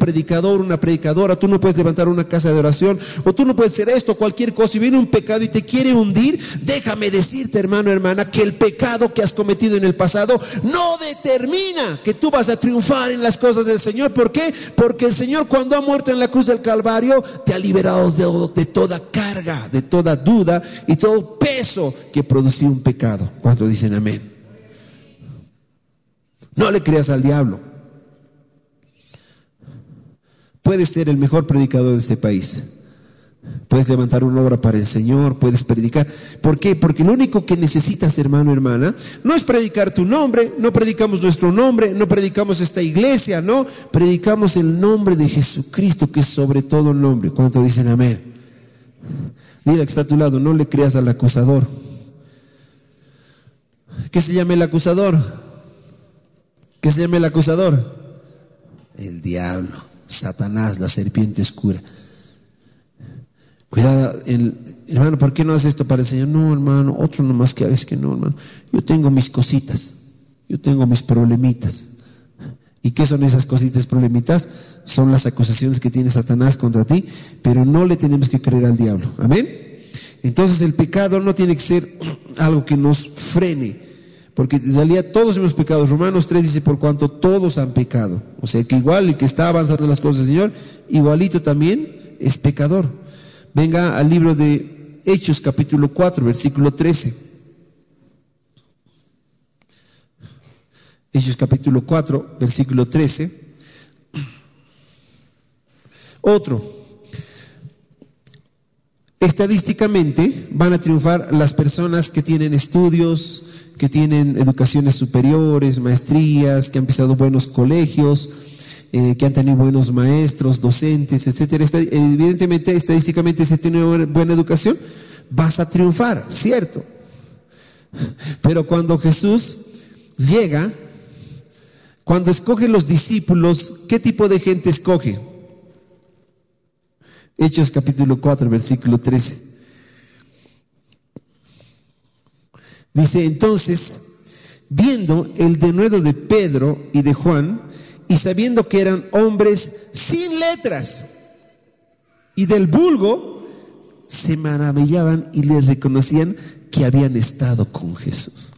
predicador, una predicadora, tú no puedes levantar una casa de oración, o tú no puedes hacer esto, cualquier cosa, y viene un pecado y te quiere hundir. Déjame decirte, hermano, hermana, que el pecado que has cometido en el pasado no determina que tú vas a triunfar en las cosas del Señor. ¿Por qué? Porque el Señor, cuando ha muerto en la cruz del Calvario, te ha liberado de toda carga, de toda duda y todo peso que producía un pecado. ¿Cuántos dicen amén? No le creas al diablo. Puedes ser el mejor predicador de este país, puedes levantar una obra para el Señor, puedes predicar. ¿Por qué? Porque lo único que necesitas, hermano, hermana, no es predicar tu nombre. No predicamos nuestro nombre, no predicamos esta iglesia, no, predicamos el nombre de Jesucristo, que es sobre todo nombre. ¿Cuántos dicen amén? Dile que está a tu lado, no le creas al acusador. ¿Qué se llama el acusador? ¿Qué se llama el acusador? El diablo, Satanás, la serpiente oscura. Cuidado, hermano, ¿por qué no haces esto para el Señor? No, hermano, otro nomás que hagas. Que no, hermano, yo tengo mis cositas, yo tengo mis problemitas. ¿Y qué son esas cositas, problemitas? Son las acusaciones que tiene Satanás contra ti, pero no le tenemos que creer al diablo. Amén. Entonces el pecado no tiene que ser algo que nos frene, porque en realidad todos hemos pecado. Romanos 3 dice: por cuanto todos han pecado. O sea que igual el que está avanzando en las cosas del Señor, igualito también es pecador. Venga al libro de Hechos, capítulo 4, versículo 13. Hechos capítulo 4, versículo 13. Otro. Estadísticamente van a triunfar las personas que tienen estudios, que tienen educaciones superiores, maestrías, que han pisado buenos colegios, que han tenido buenos maestros, docentes, etcétera. Evidentemente, estadísticamente, si tienes buena educación, vas a triunfar, ¿cierto? Pero cuando Jesús llega, cuando escoge los discípulos, ¿qué tipo de gente escoge? Hechos capítulo 4, versículo 13. Dice: entonces, viendo el denuedo de Pedro y de Juan, y sabiendo que eran hombres sin letras y del vulgo, se maravillaban y les reconocían que habían estado con Jesús.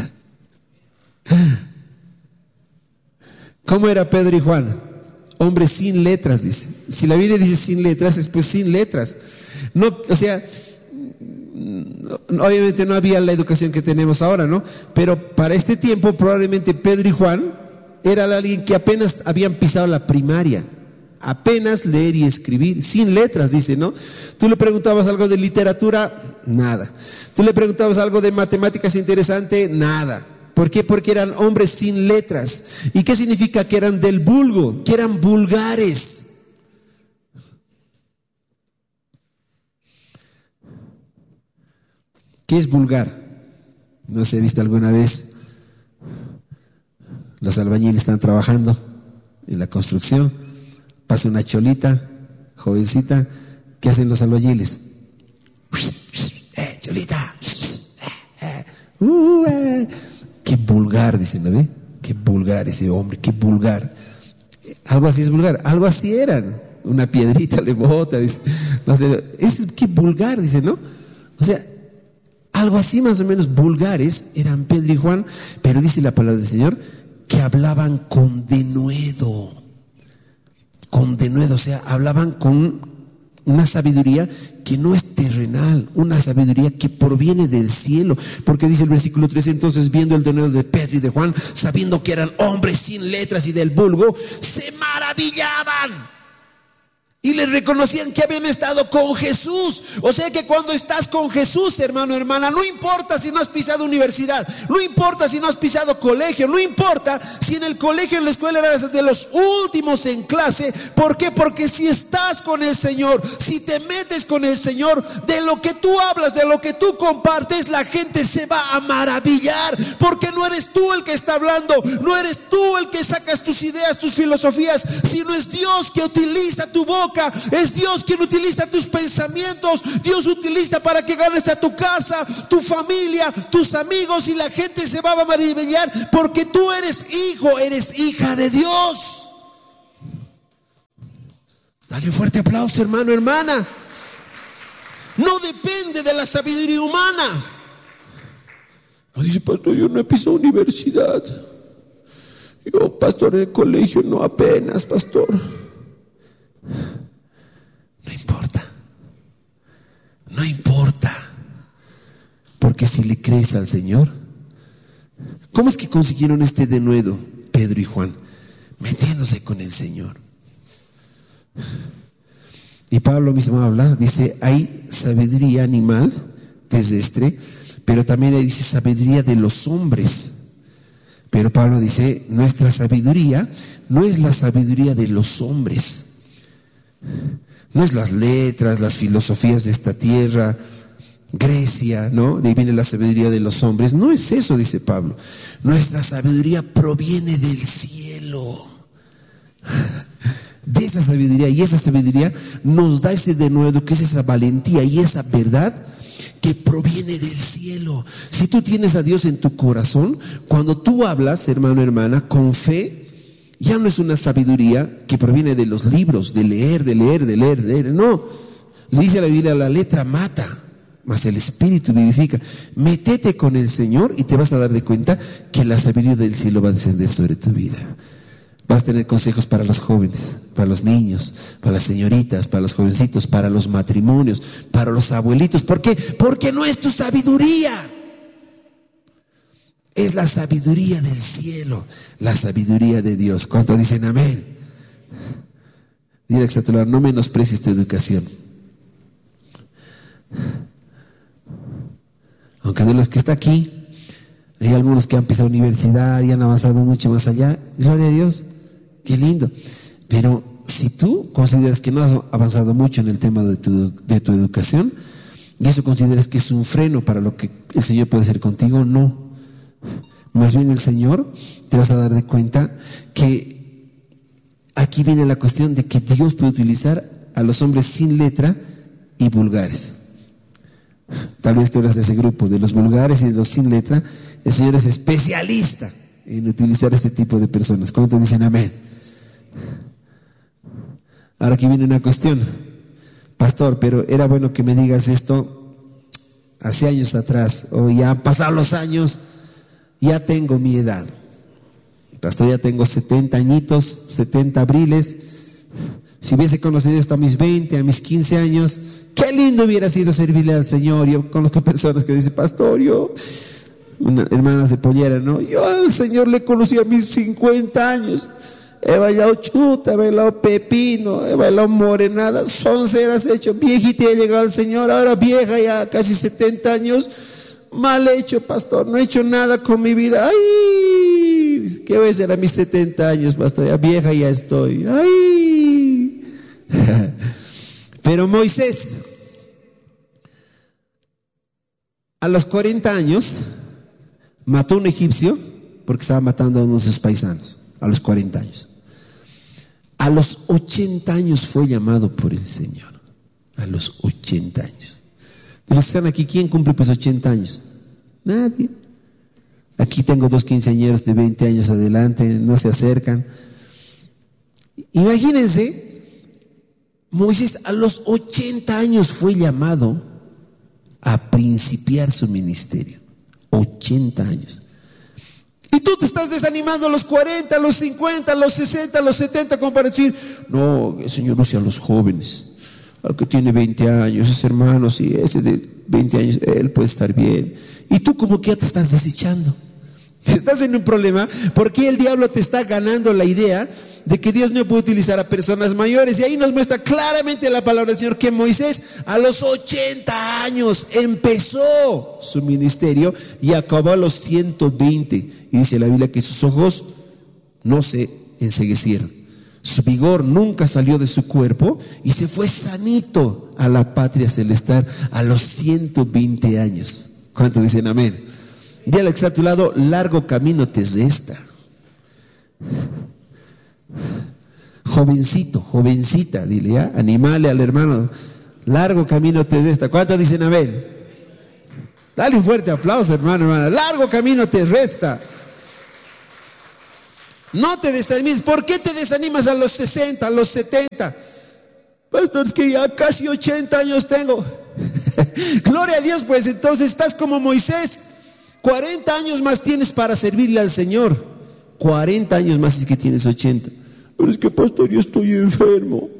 ¿Cómo era Pedro y Juan? Hombres sin letras, dice. Si la Biblia dice sin letras, es pues sin letras. No, o sea, obviamente no había la educación que tenemos ahora, ¿no? Pero para este tiempo probablemente Pedro y Juan era alguien que apenas habían pisado la primaria, apenas leer y escribir, sin letras, dice, ¿no? Tú le preguntabas algo de literatura, nada. Tú le preguntabas algo de matemáticas interesante, nada. ¿Por qué? Porque eran hombres sin letras. ¿Y qué significa? Que eran del vulgo, que eran vulgares. ¿Qué es vulgar? No sé, he visto alguna vez. Los albañiles están trabajando en la construcción, pasa una cholita, jovencita. ¿Qué hacen los albañiles? Cholita. Qué vulgar, dicen, ¿no ve? Qué vulgar ese hombre, qué vulgar. Algo así es vulgar, algo así eran. Una piedrita le bota, dice. No sé, qué vulgar, dice, ¿no? O sea, algo así más o menos vulgares eran Pedro y Juan, pero dice la palabra del Señor que hablaban con denuedo, o sea, hablaban con una sabiduría que no es terrenal, una sabiduría que proviene del cielo, porque dice el versículo 13: entonces viendo el denuedo de Pedro y de Juan, sabiendo que eran hombres sin letras y del vulgo, se maravillaban y les reconocían que habían estado con Jesús. O sea que cuando estás con Jesús, hermano, hermana, no importa si no has pisado universidad, no importa si no has pisado colegio, no importa si en el colegio, en la escuela eras de los últimos en clase. ¿Por qué? Porque si estás con el Señor, si te metes con el Señor, de lo que tú hablas, de lo que tú compartes, la gente se va a maravillar, porque no eres tú el que está hablando, no eres tú el que sacas tus ideas, tus filosofías, sino es Dios que utiliza tu boca. Es Dios quien utiliza tus pensamientos. Dios utiliza para que ganes a tu casa, tu familia, tus amigos, y la gente se va a maravillar porque tú eres hijo, eres hija de Dios. Dale un fuerte aplauso, hermano, hermana. No depende de la sabiduría humana. No dice, pastor, yo no he pisado universidad. Yo, pastor, en el colegio no, apenas, pastor. No importa. No importa. Porque si le crees al Señor. ¿Cómo es que consiguieron este denuedo, Pedro y Juan? Metiéndose con el Señor. Y Pablo mismo habla, dice, hay sabiduría animal, terrestre, pero también ahí dice sabiduría de los hombres. Pero Pablo dice, nuestra sabiduría no es la sabiduría de los hombres. No es las letras, las filosofías de esta tierra, Grecia, ¿no? De ahí viene la sabiduría de los hombres. No es eso, dice Pablo. Nuestra sabiduría proviene del cielo. De esa sabiduría, y esa sabiduría nos da ese denuedo, que es esa valentía y esa verdad que proviene del cielo. Si tú tienes a Dios en tu corazón, cuando tú hablas, hermano, hermana, con fe, ya no es una sabiduría que proviene de los libros, de leer. No, le dice la Biblia, la letra mata, mas el Espíritu vivifica. Métete con el Señor y te vas a dar de cuenta que la sabiduría del cielo va a descender sobre tu vida. Vas a tener consejos para los jóvenes, para los niños, para las señoritas, para los jovencitos, para los matrimonios, para los abuelitos. ¿Por qué? Porque no es tu sabiduría. Es la sabiduría del cielo, la sabiduría de Dios. ¿Cuántos dicen amén? Dile a tu lado, no menosprecies tu educación. Aunque de los que está aquí, hay algunos que han pisado universidad y han avanzado mucho más allá. Gloria a Dios, qué lindo. Pero si tú consideras que no has avanzado mucho en el tema de tu educación, y eso consideras que es un freno para lo que el Señor puede hacer contigo, no. Más bien el Señor, te vas a dar de cuenta que aquí viene la cuestión de que Dios puede utilizar a los hombres sin letra y vulgares. Tal vez tú eras de ese grupo, de los vulgares y de los sin letra. El Señor es especialista en utilizar este tipo de personas. ¿Cuántos dicen amén? Ahora aquí viene una cuestión. Pastor, pero era bueno que me digas esto hace años atrás, o ya han pasado los años, ya tengo mi edad. Pastor, ya tengo 70 añitos, 70 abriles. Si hubiese conocido esto a mis 20, a mis 15 años, qué lindo hubiera sido servirle al Señor. Yo conozco personas que dicen, pastor, hermanas de pollera, ¿no? Yo al Señor le conocí a mis 50 años. He bailado chuta, he bailado pepino, he bailado morenada, sonceras he hecho, viejita he llegado al Señor, ahora vieja ya casi 70 años, mal hecho, pastor, no he hecho nada con mi vida. ¡Ay! ¿Qué voy a hacer a mis 70 años, pastor? Ya vieja ya estoy. ¡Ay! Pero Moisés, a los 40 años, mató a un egipcio porque estaba matando a uno de sus paisanos, a los 40 años. A los 80 años fue llamado por el Señor. A los 80 años. De los que están aquí, ¿quién cumple pues 80 años? Nadie. Aquí tengo 2 quinceañeros de 20 años adelante, no se acercan. Imagínense, Moisés a los 80 años fue llamado a principiar su ministerio. 80 años. Y tú te estás desanimando a los 40, a los 50, a los 60, a los 70, como para decir, no, el Señor no sea a los jóvenes, al que tiene 20 años, ese hermano, sí, ese de 20 años, él puede estar bien. Y tú como que ya te estás desechando. Estás en un problema porque el diablo te está ganando la idea de que Dios no puede utilizar a personas mayores. Y ahí nos muestra claramente la palabra del Señor que Moisés a los 80 años empezó su ministerio y acabó a los 120. Y dice la Biblia que sus ojos no se enceguecieron. Su vigor nunca salió de su cuerpo y se fue sanito a la patria celestial a los 120 años. ¿Cuántos dicen amén? Dile al que está a tu lado, largo camino te resta. Jovencito, jovencita, dile ya, animale al hermano, largo camino te resta. ¿Cuántos dicen amén? Dale un fuerte aplauso, hermano, hermana. Largo camino te resta. No te desanimes. ¿Por qué te desanimas a los 60, a los 70? Pastor, es que ya casi 80 años tengo. Gloria a Dios, pues entonces estás como Moisés. 40 años más tienes para servirle al Señor. 40 años más es que tienes 80. Pero es que, pastor, yo estoy enfermo.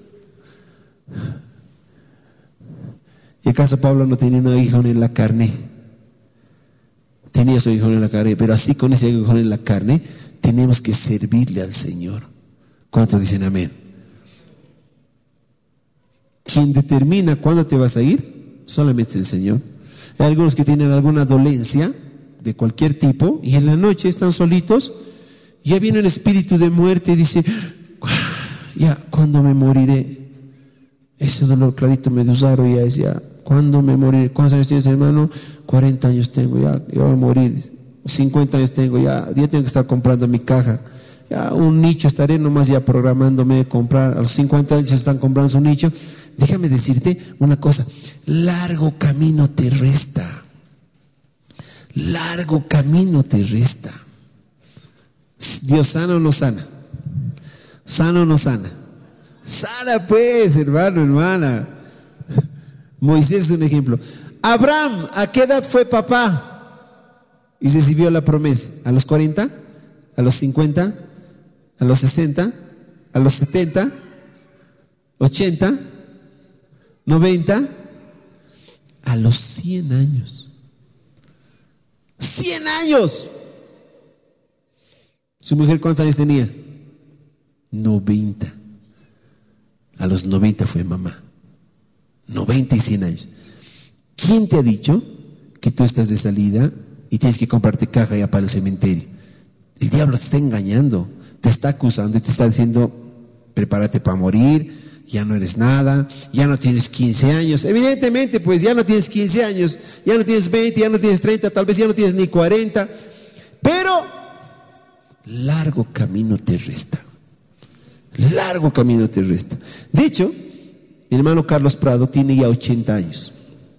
¿Y acaso Pablo no tenía un aguijón en la carne? Tenía su aguijón en la carne, pero así con ese aguijón en la carne tenemos que servirle al Señor. ¿Cuántos dicen amén? Quien determina cuándo te vas a ir solamente es el Señor. Hay algunos que tienen alguna dolencia de cualquier tipo y en la noche están solitos. Ya viene el espíritu de muerte y dice: ya, ¿cuándo me moriré? Ese dolor clarito medusaro ya es ya. ¿Cuándo me moriré? ¿Cuántos años tienes, hermano? 40 años tengo, ya voy a morir. 50 años tengo, ya tengo que estar comprando mi caja. Ya un nicho estaré nomás ya programándome comprar. A los 50 años están comprando su nicho. Déjame decirte una cosa: largo camino te resta. Largo camino te resta. ¿Dios sana o no sana? ¿Sana o no sana? Sana pues, hermano, hermana. Moisés es un ejemplo. Abraham, ¿a qué edad fue papá? Y recibió la promesa. ¿A los 40? ¿A los 50? ¿A los 60? ¿A los 70? ¿80? ¿90? A los 100 años. 100 años. ¿Su mujer cuántos años tenía? 90. A los 90 fue mamá. 90 y 100 años. ¿Quién te ha dicho que tú estás de salida y tienes que comprarte caja ya para el cementerio? El diablo te está engañando, te está acusando y te está diciendo: prepárate para morir, ya no eres nada, ya no tienes 15 años. Evidentemente, pues ya no tienes 15 años, ya no tienes 20, ya no tienes 30, tal vez ya no tienes ni 40. Pero largo camino te resta. Largo camino te resta. De hecho, mi hermano Carlos Prado tiene ya 80 años.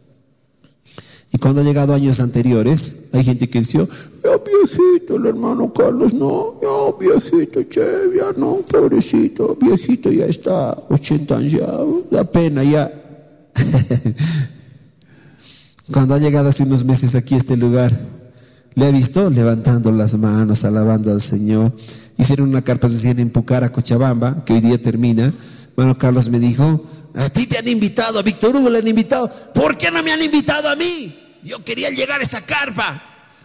Y cuando ha llegado años anteriores, hay gente que decía: ya viejito el hermano Carlos, no, ya viejito, che, ya no, pobrecito, viejito ya está, 80 años, ya, da pena ya. Cuando ha llegado hace unos meses aquí a este lugar, le ha visto levantando las manos, alabando al Señor. Hicieron una carpa social en Pucara, Cochabamba, que hoy día termina. Hermano Carlos me dijo: a ti te han invitado, a Víctor Hugo le han invitado, ¿por qué no me han invitado a mí? Yo quería llegar a esa carpa.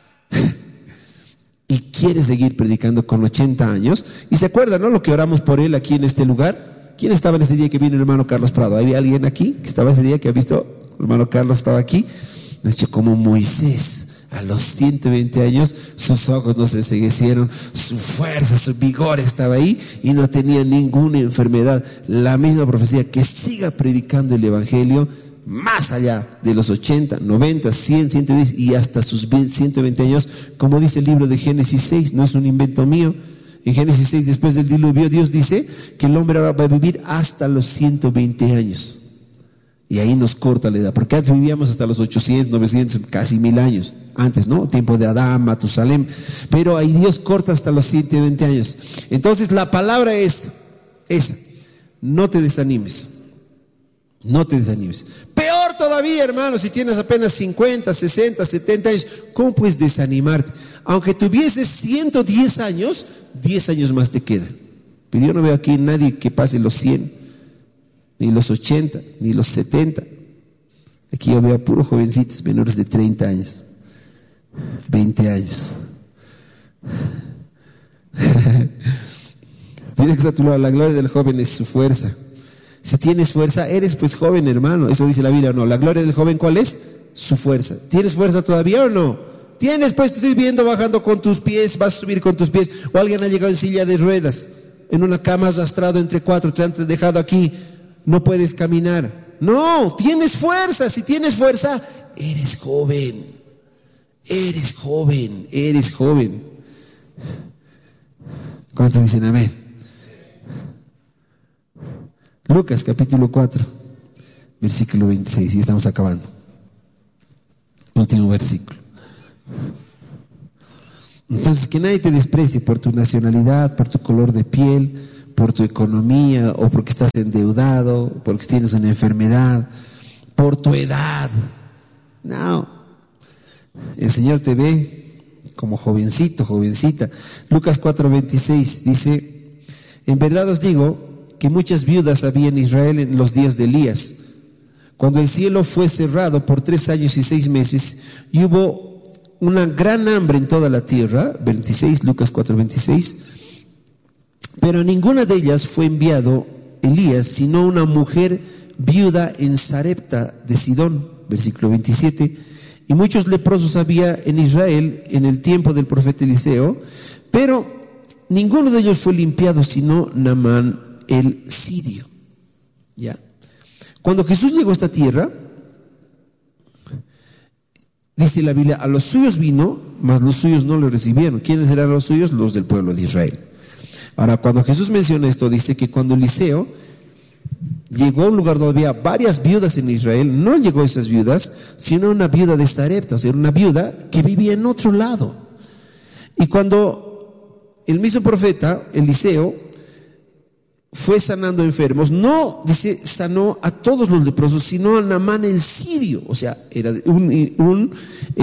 Y quiere seguir predicando con 80 años. Y se acuerdan, ¿no? Lo que oramos por él aquí en este lugar. ¿Quién estaba en ese día que vino el hermano Carlos Prado? ¿Había alguien aquí que estaba ese día que ha visto? El hermano Carlos estaba aquí. Me ha dicho: como Moisés, a los 120 años, sus ojos no se enceguecieron, su fuerza, su vigor estaba ahí y no tenía ninguna enfermedad. La misma profecía, que siga predicando el evangelio más allá de los 80, 90, 100, 110 y hasta sus 120 años, como dice el libro de Génesis 6, no es un invento mío. En Génesis 6, después del diluvio, Dios dice que el hombre ahora va a vivir hasta los 120 años. Y ahí nos corta la edad, porque antes vivíamos hasta los 800, 900, casi 1000 años. Antes, ¿no? Tiempo de Adán, Matusalem. Pero ahí Dios corta hasta los 120 años. Entonces la palabra es esa: no te desanimes. No te desanimes. Peor todavía, hermano, si tienes apenas 50, 60, 70 años, ¿cómo puedes desanimarte? Aunque tuvieses 110 años, 10 años más te quedan. Pero yo no veo aquí nadie que pase los 100, ni los 80, ni los 70. Aquí yo veo a puros jovencitos menores de 30 años, 20 años. Tiene que estar a tu lado: la gloria del joven es su fuerza. Si tienes fuerza, eres pues joven, hermano. Eso dice la Biblia, ¿no? La gloria del joven, ¿cuál es? Su fuerza. ¿Tienes fuerza todavía o no? Tienes, pues te estoy viendo bajando con tus pies, vas a subir con tus pies. O alguien ha llegado en silla de ruedas, en una cama arrastrado entre 4, te han dejado aquí, no puedes caminar. No, tienes fuerza. Si tienes fuerza, eres joven. Eres joven, eres joven. ¿Cuántos dicen amén? Lucas capítulo 4, versículo 26, y estamos acabando. Último versículo. Entonces, que nadie te desprecie por tu nacionalidad, por tu color de piel, por tu economía o porque estás endeudado, porque tienes una enfermedad, por tu edad. No, el Señor te ve como jovencito, jovencita. Lucas 4:26 dice: en verdad os digo que muchas viudas había en Israel en los días de Elías, cuando el cielo fue cerrado por 3 años y 6 meses y hubo una gran hambre en toda la tierra. 26, Lucas 4:26. Pero a ninguna de ellas fue enviado Elías, sino una mujer viuda en Sarepta de Sidón. Versículo 27. Y muchos leprosos había en Israel en el tiempo del profeta Eliseo, pero ninguno de ellos fue limpiado, sino Naamán el sirio. ¿Ya? Cuando Jesús llegó a esta tierra, dice la Biblia, a los suyos vino, mas los suyos no lo recibieron. ¿Quiénes eran los suyos? Los del pueblo de Israel. Ahora, cuando Jesús menciona esto, dice que cuando Eliseo llegó a un lugar donde había varias viudas en Israel, no llegó a esas viudas, sino una viuda de Sarepta, o sea, una viuda que vivía en otro lado. Y cuando el mismo profeta, Eliseo, fue sanando enfermos, no, dice, sanó a todos los leprosos, sino a Naamán el sirio. O sea, era un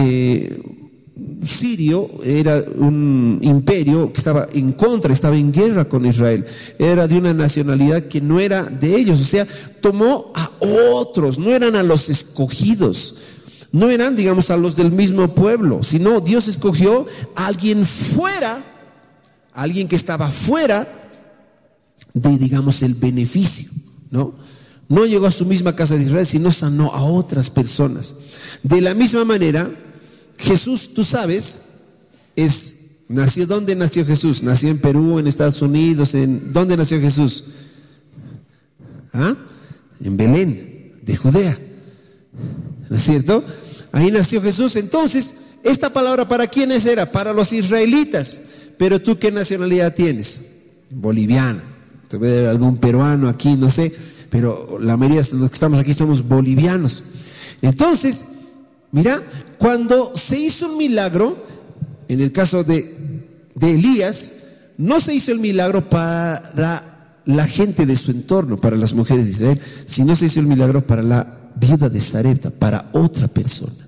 sirio, era un imperio que estaba en contra, estaba en guerra con Israel, era de una nacionalidad que no era de ellos. O sea, tomó a otros, no eran a los escogidos, no eran, digamos, a los del mismo pueblo, sino Dios escogió a alguien fuera, a alguien que estaba fuera de, digamos, el beneficio, ¿no? No llegó a su misma casa de Israel, sino sanó a otras personas. De la misma manera, Jesús, tú sabes, nació. ¿Dónde nació Jesús? Nació en Perú, en Estados Unidos. ¿Dónde nació Jesús? ¿Ah? En Belén, de Judea, ¿no es cierto? Ahí nació Jesús. Entonces, esta palabra, ¿para quiénes era? Para los israelitas. Pero tú, ¿qué nacionalidad tienes? Boliviana. Te voy a ver algún peruano aquí, no sé, pero la mayoría de los que estamos aquí somos bolivianos. Entonces, mira, cuando se hizo un milagro, en el caso de Elías, no se hizo el milagro para la gente de su entorno, para las mujeres de Israel, sino se hizo el milagro para la viuda de Sarepta, para otra persona.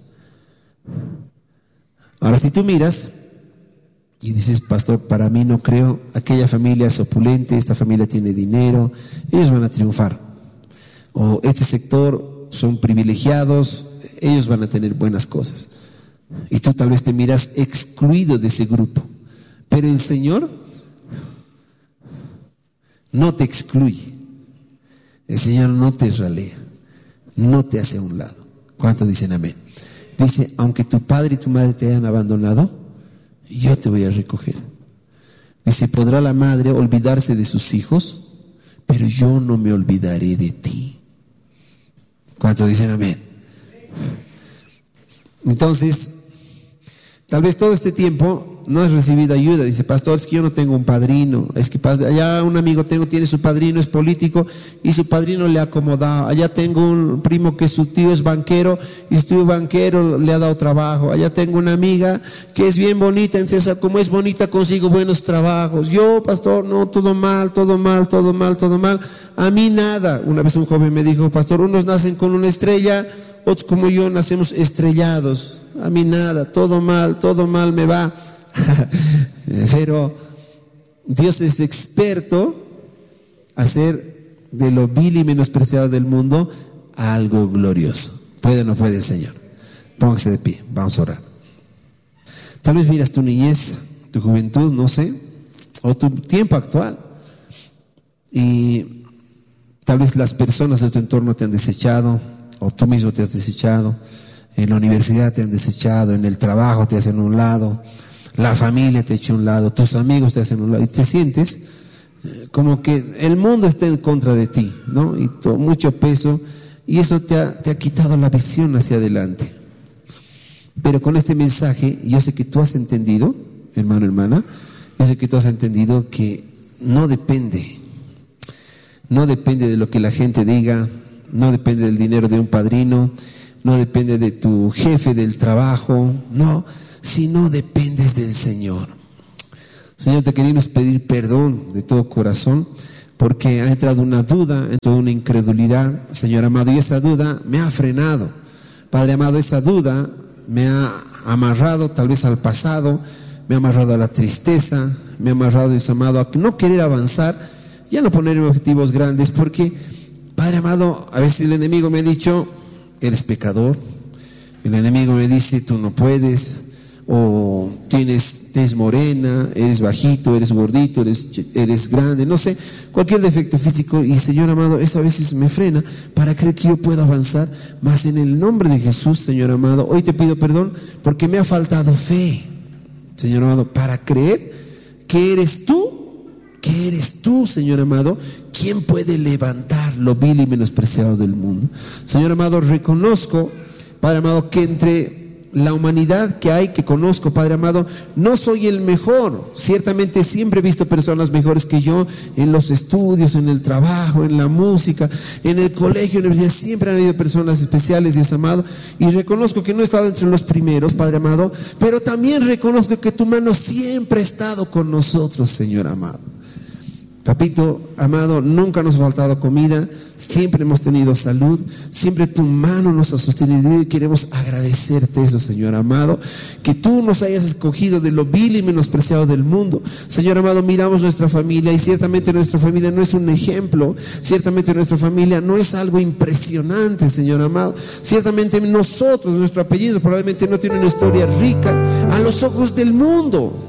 Ahora, si tú miras y dices, pastor, para mí no creo, aquella familia es opulente, esta familia tiene dinero, ellos van a triunfar. O este sector son privilegiados, ellos van a tener buenas cosas. Y tú tal vez te miras excluido de ese grupo. Pero el Señor no te excluye. El Señor no te ralea, no te hace a un lado. ¿Cuántos dicen amén? Dice, aunque tu padre y tu madre te hayan abandonado, yo te voy a recoger. Dice, podrá la madre olvidarse de sus hijos, pero yo no me olvidaré de ti. ¿Cuántos dicen amén? Entonces, tal vez todo este tiempo no has recibido ayuda. Dice, pastor, es que yo no tengo un padrino. Es que allá un amigo tiene su padrino, es político, y su padrino le ha acomodado. Allá tengo un primo que su tío es banquero, y su tío banquero le ha dado trabajo. Allá tengo una amiga que es bien bonita, entonces como es bonita consigo buenos trabajos. Yo, pastor, no, todo mal, todo mal, todo mal, todo mal. A mí nada. Una vez un joven me dijo, pastor, unos nacen con una estrella, otros como yo nacemos estrellados. A mí nada, todo mal me va. Pero Dios es experto hacer de lo vil y menospreciado del mundo algo glorioso. ¿Puede o no puede el Señor? Póngase de pie, vamos a orar. Tal vez miras tu niñez, tu juventud, no sé, o tu tiempo actual, y tal vez las personas de tu entorno te han desechado, o tú mismo te has desechado. En la universidad te han desechado, en el trabajo te hacen a un lado, la familia te echa a un lado, tus amigos te hacen a un lado, y te sientes como que el mundo está en contra de ti, ¿no? Y mucho peso, y eso te ha quitado la visión hacia adelante. Pero con este mensaje, yo sé que tú has entendido, hermano, hermana, yo sé que tú has entendido que no depende de lo que la gente diga, no depende del dinero de un padrino, no depende de tu jefe del trabajo, no, sino dependes del Señor. Señor, te queremos pedir perdón de todo corazón porque ha entrado una duda, ha entrado una incredulidad, Señor amado, y esa duda me ha frenado. Padre amado, esa duda me ha amarrado tal vez al pasado, me ha amarrado a la tristeza, me ha amarrado, Dios amado, a no querer avanzar, ya no ponerme objetivos grandes, porque, Padre amado, a veces el enemigo me ha dicho, eres pecador, el enemigo me dice, tú no puedes, o tienes tez morena, eres bajito, eres gordito, eres grande, no sé, cualquier defecto físico. Y Señor amado, eso a veces me frena para creer que yo puedo avanzar. Mas en el nombre de Jesús, Señor amado, hoy te pido perdón porque me ha faltado fe, Señor amado, para creer que eres tú, Señor amado, quien puede levantar lo vil y menospreciado del mundo. Señor amado, reconozco, Padre amado, que entre la humanidad que hay, que conozco, Padre amado, no soy el mejor. Ciertamente siempre he visto personas mejores que yo en los estudios, en el trabajo, en la música, en el colegio, en la universidad. Siempre han habido personas especiales, Dios amado, y reconozco que no he estado entre los primeros, Padre amado, pero también reconozco que tu mano siempre ha estado con nosotros, Señor amado. Papito amado, nunca nos ha faltado comida, siempre hemos tenido salud, siempre tu mano nos ha sostenido y queremos agradecerte eso, Señor amado, que tú nos hayas escogido de lo vil y menospreciado del mundo. Señor amado, miramos nuestra familia y ciertamente nuestra familia no es un ejemplo, ciertamente nuestra familia no es algo impresionante, Señor amado, ciertamente nosotros, nuestro apellido probablemente no tiene una historia rica a los ojos del mundo.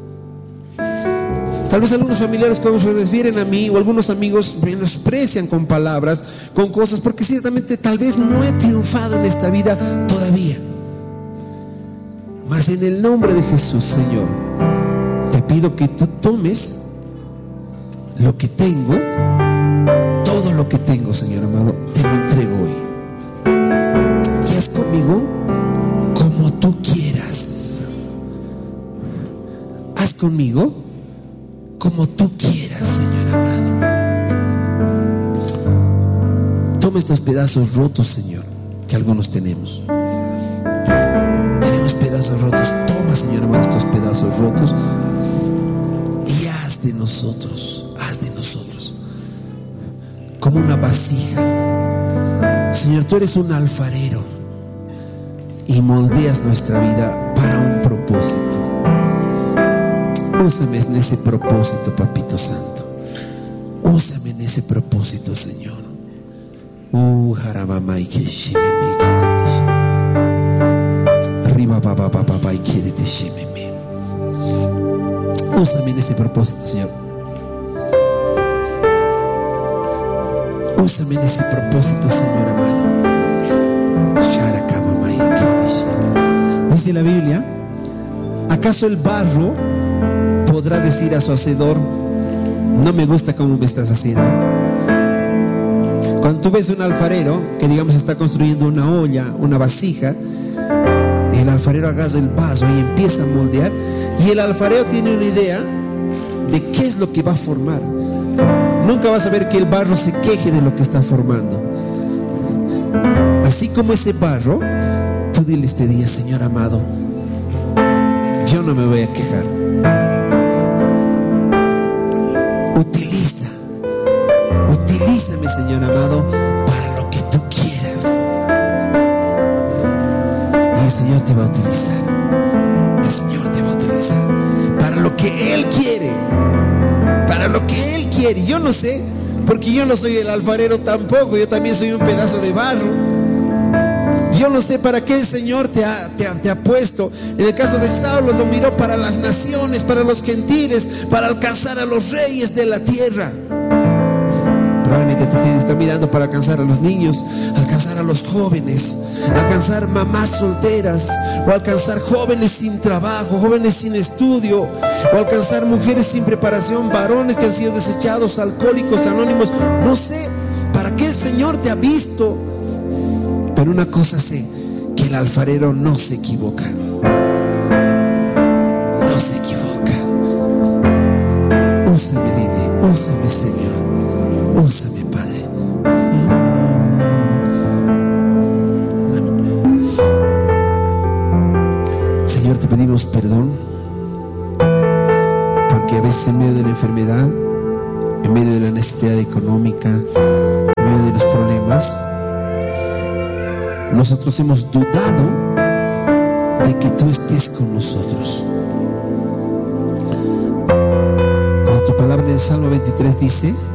Tal vez algunos familiares cuando se refieren a mí o algunos amigos menosprecian con palabras, con cosas, porque ciertamente tal vez no he triunfado en esta vida todavía. Mas en el nombre de Jesús, Señor, te pido que tú tomes lo que tengo, todo lo que tengo, Señor amado, te lo entrego hoy. Y haz conmigo como tú quieras. Haz conmigo como tú quieras, Señor amado. Toma estos pedazos rotos, Señor, que algunos tenemos. Tenemos pedazos rotos. Toma, Señor amado, estos pedazos rotos y haz de nosotros como una vasija. Señor, tú eres un alfarero y moldeas nuestra vida para un propósito. Úsame en ese propósito, Papito Santo. Úsame en ese propósito, Señor. Arriba, papá, y quiérete, shememe. Úsame en ese propósito, Señor. Úsame en ese propósito, Señor amado. Dice la Biblia: ¿acaso el barro podrá decir a su hacedor, no me gusta cómo me estás haciendo? Cuando tú ves un alfarero que, digamos, está construyendo una olla, una vasija, el alfarero agarra el vaso y empieza a moldear, y el alfarero tiene una idea de qué es lo que va a formar. Nunca vas a ver que el barro se queje de lo que está formando. Así como ese barro, tú dile este día: Señor amado, yo no me voy a quejar. Utilízame, Señor amado, para lo que tú quieras. Y el Señor te va a utilizar. El Señor te va a utilizar para lo que Él quiere. Para lo que Él quiere. Yo no sé, porque yo no soy el alfarero tampoco. Yo también soy un pedazo de barro. Yo no sé para qué el Señor te ha puesto. En el caso de Saulo, lo miró para las naciones, para los gentiles, para alcanzar a los reyes de la tierra. Probablemente te está mirando para alcanzar a los niños, alcanzar a los jóvenes, alcanzar mamás solteras, o alcanzar jóvenes sin trabajo, jóvenes sin estudio, o alcanzar mujeres sin preparación, varones que han sido desechados, alcohólicos, anónimos. No sé para qué el Señor te ha visto, pero una cosa sé, que el alfarero no se equivoca. No se equivoca. Úsame, dile, úsame, Señor. Úsame, Padre. Señor, te pedimos perdón porque a veces en medio de la enfermedad en medio de la necesidad económica, en medio de los problemas, nosotros hemos dudado de que tú estés con nosotros. Cuando tu palabra en el Salmo 23 dice: